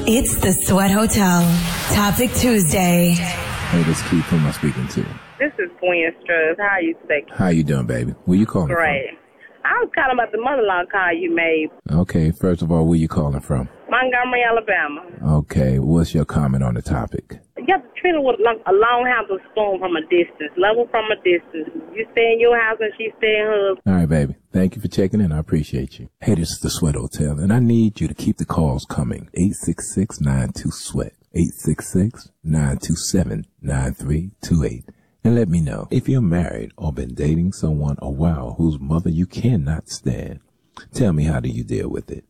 It's the Sweat Hotel. Topic Tuesday. Hey, this is Keith. Who am I speaking to? This is Gwen Struz. How you today? How you doing, baby? Where you calling Great. I was calling about the mother-in-law call you made. from? Okay, first of all, where you calling from? Montgomery, Alabama. Okay, what's your comment on the topic? You have to treat her with a long-handled spoon from a distance, level from a distance. You stay in your house and she stay in hers. All right, baby. Thank you for checking in. I appreciate you. Hey, this is the Sweat Hotel, and I need you to keep the calls coming. 866-92-SWEAT. 866-927-9328. And let me know if you're married or been dating someone a while whose mother you cannot stand. Tell me, how do you deal with it?